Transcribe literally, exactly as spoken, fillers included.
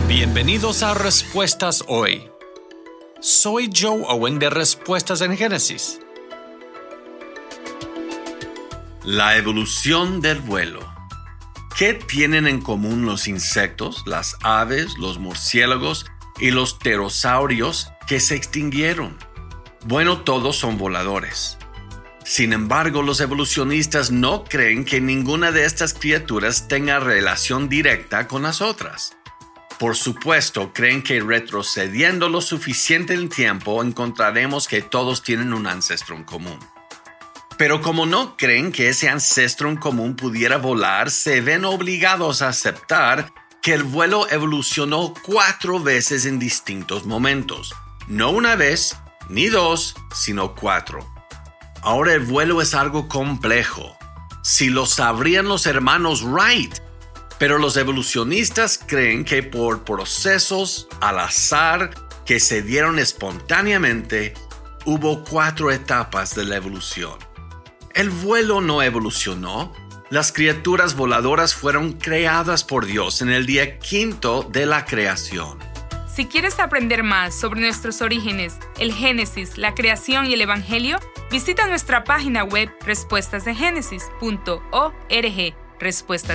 Bienvenidos a Respuestas Hoy. Soy Joe Owen de Respuestas en Génesis. La evolución del vuelo. ¿Qué tienen en común los insectos, las aves, los murciélagos y los pterosaurios que se extinguieron? Bueno, todos son voladores. Sin embargo, los evolucionistas no creen que ninguna de estas criaturas tenga relación directa con las otras. Por supuesto, creen que retrocediendo lo suficiente en tiempo encontraremos que todos tienen un ancestro en común. Pero como no creen que ese ancestro en común pudiera volar, se ven obligados a aceptar que el vuelo evolucionó cuatro veces en distintos momentos. No una vez, ni dos, sino cuatro. Ahora el vuelo es algo complejo. Si lo sabrían los hermanos Wright. Pero los evolucionistas creen que por procesos al azar que se dieron espontáneamente, hubo cuatro etapas de la evolución. El vuelo no evolucionó. Las criaturas voladoras fueron creadas por Dios en el día quinto de la creación. Si quieres aprender más sobre nuestros orígenes, el Génesis, la creación y el Evangelio, visita nuestra página web respuestas de génesis punto org. Respuestas